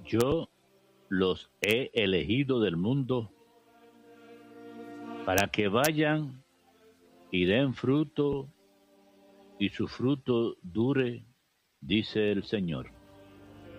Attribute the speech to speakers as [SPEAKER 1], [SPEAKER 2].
[SPEAKER 1] Yo los he elegido del mundo para que vayan y den fruto y su fruto dure, dice el Señor.